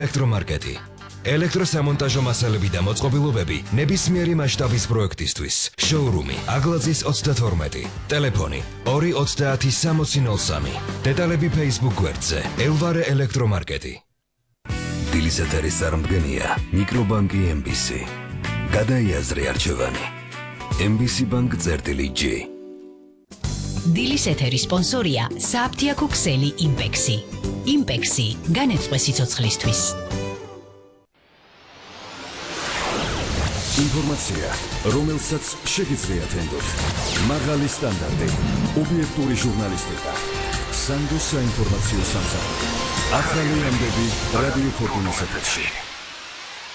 ელექტრომარკეტი. ელექტროსამონტაჟო მასალები და მოწყობილობები ნებისმიერი მასშტაბის პროექტისთვის. შოურუმი აგლაძის 32. ტელეფონი 230-6003. დეტალები Facebook გვერდზე ელვარე ელექტრომარკეტი. დილის ეთერის წარმდგენია მიკრობანკი MBC. გადაიაზრე არჩევანი. MBC Bank წერტილი-G. დილის ეთერის სპონსორია სააფთიაქო ქსელი იმპექსი. იმპექსი განეწყვე სიცოცხლისთვის. ინფორმაცია, რომელსაც შეგიძლიათ ენდოთ. მაღალი სტანდარტი, ობიექტური ჟურნალისტიკა. სანდოს საინფორმაციო სამსახური. ახალი ამბები რადიო ფორტუნის ეთერში.